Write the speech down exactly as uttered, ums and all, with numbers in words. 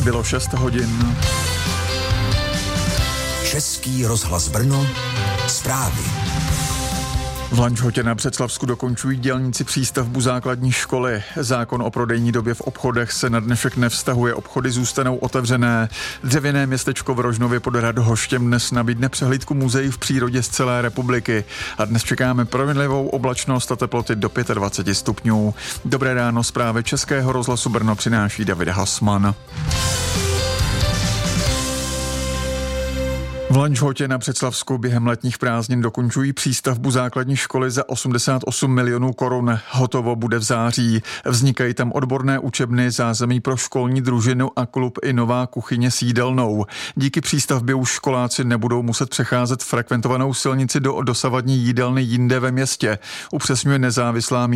Bylo šest hodin. Český rozhlas Brno, zprávy. V Lanžhotě na Břeclavsku dokončují dělníci přístavbu základní školy. Zákon o prodejní době v obchodech se na dnešek nevztahuje, obchody zůstanou otevřené. Dřevěné městečko v Rožnově pod Radhoštěm dnes nabídne přehlídku muzeí v přírodě z celé republiky. A dnes čekáme proměnlivou oblačnost a teploty do dvacet pět stupňů. Dobré ráno, zprávy Českého rozhlasu Brno přináší David Hasman. V Lanžhotě na Břeclavsku během letních prázdnin dokončují přístavbu základní školy za osmdesát osm milionů korun. Hotovo bude v září. Vznikají tam odborné učebny, zázemí pro školní družinu a klub i nová kuchyně s jídelnou. Díky přístavbě už školáci nebudou muset přecházet frekventovanou silnici do dosavadní jídelny jinde ve městě, upřesňuje nezávislá